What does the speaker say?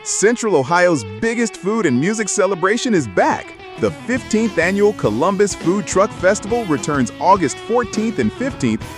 Central Ohio's biggest food and music celebration is back. The 15th annual Columbus Food Truck Festival returns August 14th and 15th